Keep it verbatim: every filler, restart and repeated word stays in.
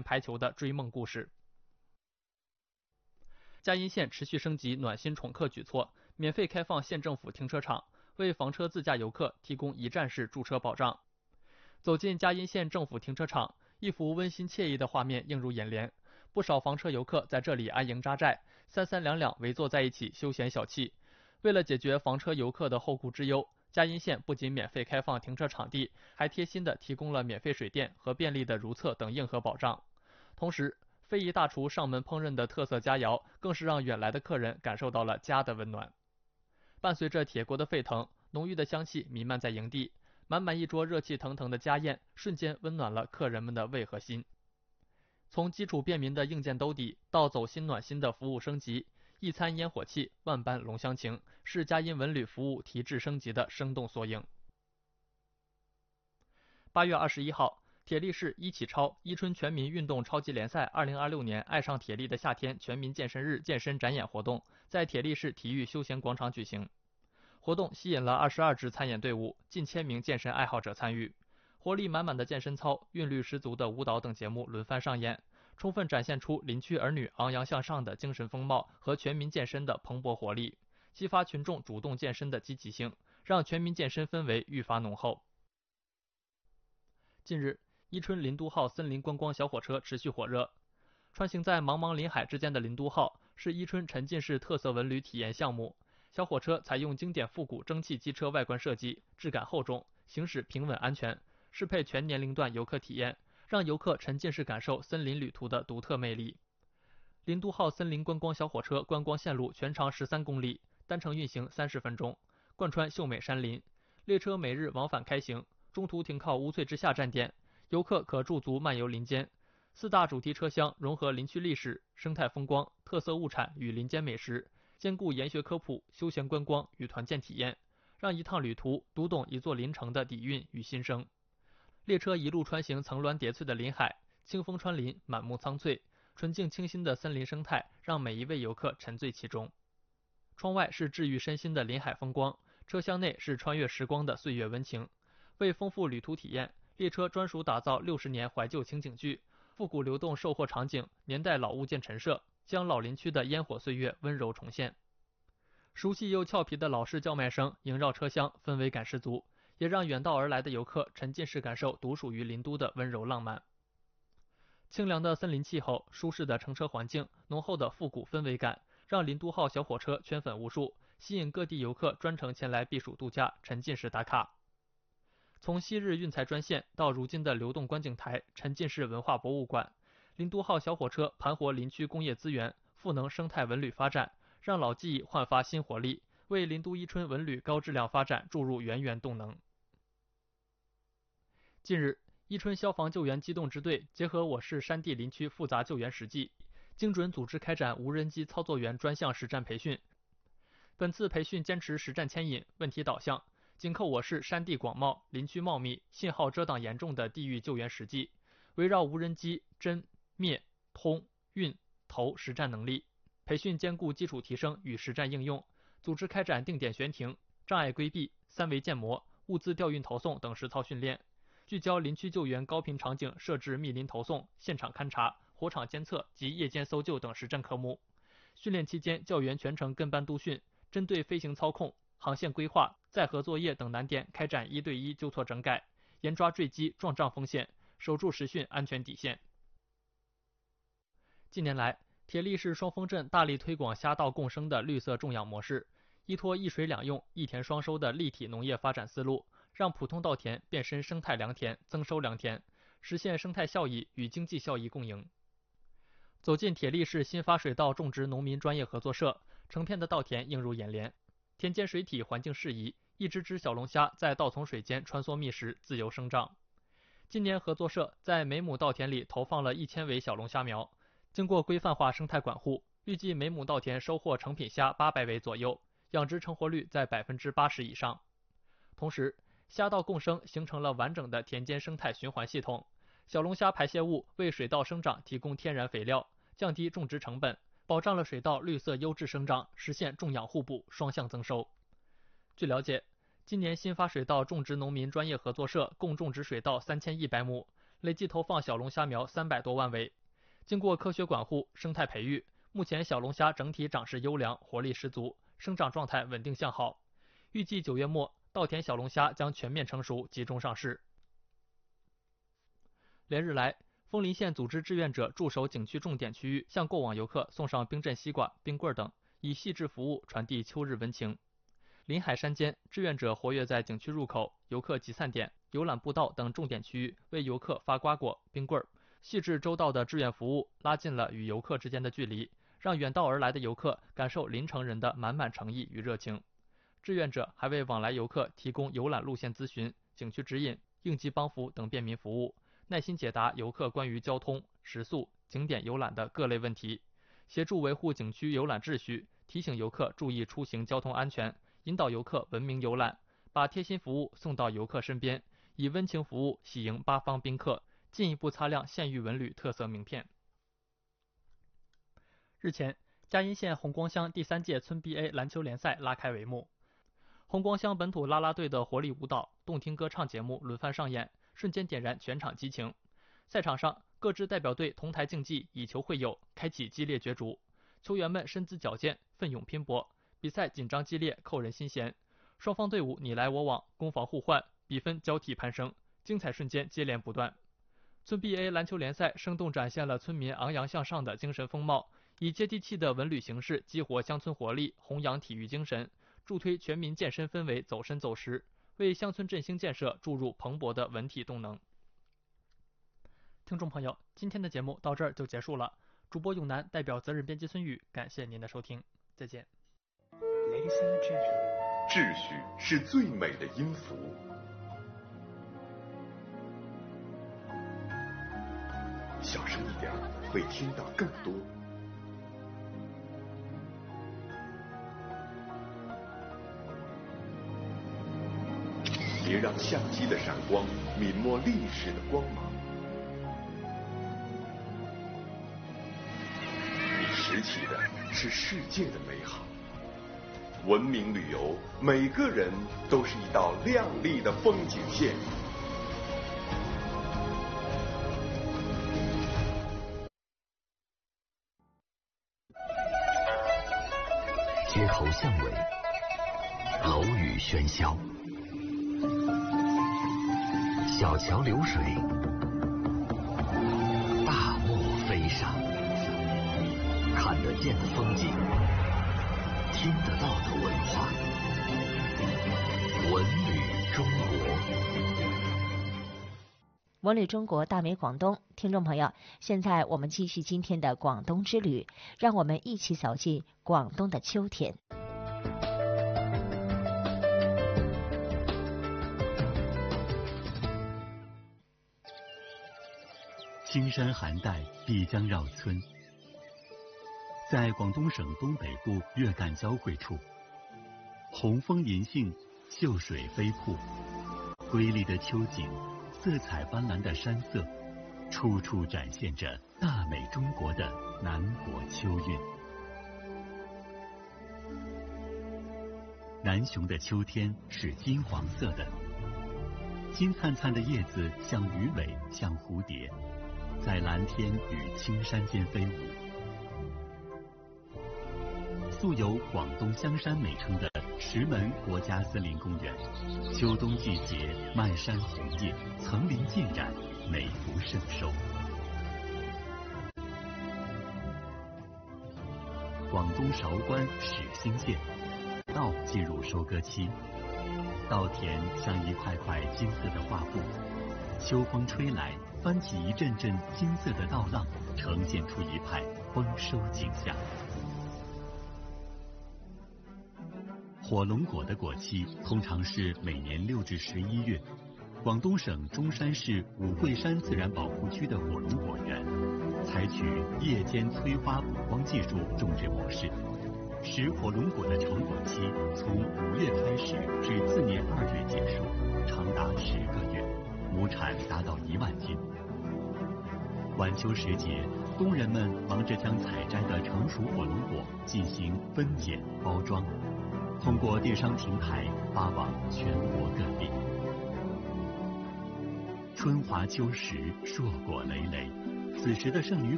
排球的追梦故事。嘉荫县持续升级暖心宠客举措，免费开放县政府停车场，为房车自驾游客提供一站式驻车保障。走进嘉荫县政府停车场，一幅温馨惬意的画面映入眼帘。不少房车游客在这里安营扎寨，三三两两围坐在一起休闲小憩。为了解决房车游客的后顾之忧，嘉荫县不仅免费开放停车场地，还贴心地提供了免费水电和便利的如厕等硬核保障。同时，非遗大厨上门烹饪的特色佳肴，更是让远来的客人感受到了家的温暖。伴随着铁锅的沸腾，浓郁的香气弥漫在营地，满满一桌热气腾腾的家宴，瞬间温暖了客人们的胃和心。从基础便民的硬件兜底到走心暖心的服务升级，一餐烟火气，万般浓乡情，是嘉荫文旅服务提质升级的生动缩影。八月二十一号，铁力市一起超伊春全民运动超级联赛二零二六年爱上铁力的夏天全民健身日健身展演活动在铁力市体育休闲广场举行。活动吸引了二十二支参演队伍，近千名健身爱好者参与。活力满满的健身操、韵律十足的舞蹈等节目轮番上演，充分展现出林区儿女昂扬向上的精神风貌和全民健身的蓬勃活力，激发群众主动健身的积极性，让全民健身氛围愈发浓厚。近日，伊春林都号森林观光小火车持续火热。穿行在茫茫林海之间的林都号是伊春沉浸式特色文旅体验项目。小火车采用经典复古蒸汽机车外观设计，质感厚重，行驶平稳安全，适配全年龄段游客体验，让游客沉浸式感受森林旅途的独特魅力。林都号森林观光小火车观光线路全长十三公里，单程运行三十分钟，贯穿秀美山林。列车每日往返开行，中途停靠乌翠之下站点，游客可驻足漫游林间。四大主题车厢融合林区历史、生态风光、特色物产与林间美食，兼顾研学科普、休闲观光与团建体验，让一趟旅途读懂一座林城的底蕴与心声。列车一路穿行层峦叠翠的林海，清风穿林，满目苍翠，纯净清新的森林生态让每一位游客沉醉其中。窗外是治愈身心的林海风光，车厢内是穿越时光的岁月温情。为丰富旅途体验，列车专属打造六十年怀旧情景剧，复古流动售货场景，年代老物件陈设，将老林区的烟火岁月温柔重现。熟悉又俏皮的老式叫卖声萦绕车厢，氛围感十足，也让远道而来的游客沉浸式感受独属于林都的温柔浪漫。清凉的森林气候，舒适的乘车环境，浓厚的复古氛围感，让林都号小火车圈粉无数，吸引各地游客专程前来避暑度假，沉浸式打卡。从昔日运材专线到如今的流动观景台、沉浸式文化博物馆，林都号小火车盘活林区工业资源，赋能生态文旅发展，让老记忆焕发新活力，为林都伊春文旅高质量发展注入源源动能。近日，伊春消防救援机动支队结合我市山地林区复杂救援实际，精准组织开展无人机操作员专项实战培训。本次培训坚持实战牵引、问题导向，紧扣我市山地广袤、林区茂密、信号遮挡严重的地域救援实际，围绕无人机侦、灭、通、运、投实战能力。培训兼顾基础提升与实战应用，组织开展定点悬停、障碍规避、三维建模、物资调运投送等实操训练，聚焦林区救援高频场景设置密林投送、现场勘查、火场监测及夜间搜救等实战科目。训练期间，教员全程跟班督训，针对飞行操控、航线规划、载荷作业等难点开展一对一纠错整改，严抓坠机撞障风险，守住实训安全底线。近年来，铁力市双峰镇大力推广虾稻共生的绿色种养模式，依托一水两用、一田双收的立体农业发展思路，让普通稻田变身生态良田、增收良田，实现生态效益与经济效益共赢。走进铁力市新发水稻种植农民专业合作社，成片的稻田映入眼帘，田间水体环境适宜，一只只小龙虾在稻丛水间穿梭觅食，自由生长。今年合作社在每亩稻田里投放了一千尾小龙虾苗，经过规范化生态管护，预计每亩稻田收获成品虾八百尾左右，养殖成活率在百分之八十以上。同时，虾稻共生形成了完整的田间生态循环系统，小龙虾排泄物为水稻生长提供天然肥料，降低种植成本，保障了水稻绿色优质生长，实现种养互补，双向增收。据了解，今年新发水稻种植农民专业合作社共种植水稻三千一百亩， 累计投放小龙虾苗三百多万尾。经过科学管护、生态培育，目前小龙虾整体长势优良，活力十足，生长状态稳定向好。预计九月末，稻田小龙虾将全面成熟，集中上市。连日来，枫林县组织志愿者驻守景区重点区域，向过往游客送上冰镇西瓜、冰棍等，以细致服务传递秋日温情。临海山间，志愿者活跃在景区入口、游客集散点、游览步道等重点区域，为游客发瓜果、冰棍儿。细致周到的志愿服务，拉近了与游客之间的距离，让远道而来的游客感受临城人的满满诚意与热情。志愿者还为往来游客提供游览路线咨询、景区指引、应急帮扶等便民服务，耐心解答游客关于交通、食宿、景点游览的各类问题，协助维护景区游览秩序，提醒游客注意出行交通安全，引导游客文明游览，把贴心服务送到游客身边，以温情服务喜迎八方宾客，进一步擦亮县域文旅特色名片。日前，嘉阴县红光乡第三届村 B A 篮球联赛拉开帷幕。红光乡本土啦啦队的活力舞蹈、动听歌唱节目轮番上演，瞬间点燃全场激情。赛场上，各支代表队同台竞技，以球会友，开启激烈角逐。球员们身姿矫健，奋勇拼搏，比赛紧张激烈，扣人心弦。双方队伍你来我往，攻防互换，比分交替攀升，精彩瞬间接连不断。村 B A 篮球联赛生动展现了村民昂扬向上的精神风貌，以接地气的文旅形式激活乡村活力，弘扬体育精神，助推全民健身氛围走深走实，为乡村振兴建设注入蓬勃的文体动能。听众朋友，今天的节目到这儿就结束了。主播永南代表责任编辑孙宇，感谢您的收听，再见。 秩序是最美的音符，小声一点会听到更多。别让相机的闪光泯没历史的光芒。你拾起的是世界的美好。文明旅游，每个人都是一道亮丽的风景线。 街头巷尾，楼宇喧嚣，小桥流水，大漠飞沙，看得见的风景，听得到的文化，文旅中国。 文旅中国大美广东，听众朋友，现在我们继续今天的广东之旅，让我们一起走进广东的秋天。 青山寒带，必将绕村。在广东省东北部粤赣交汇处，红枫银杏，秀水飞瀑，瑰丽的秋景，色彩斑斓的山色，处处展现着大美中国的南国秋韵。南雄的秋天是金黄色的，金灿灿的叶子像鱼尾，像蝴蝶，在蓝天与青山间飞舞。素有广东香山美称的石门国家森林公园，秋冬季节漫山红叶，层林尽染，美不胜收。广东韶关始兴县，稻进入收割期，稻田像一块块金色的画布，秋风吹来，翻起一阵阵金色的稻浪，呈现出一派丰收景象。火龙果的果期通常是每年六至十一月。广东省中山市五桂山自然保护区的火龙果园，采取夜间催花补光技术种植模式，使火龙果的成果期从五月开始至次年二月结束，长达十个月，亩产达到一万斤。晚秋时节，工人们忙着将采摘的成熟火龙果进行分拣包装，通过电商平台发往全国各地。 春华秋实，硕果累累。此时的圣女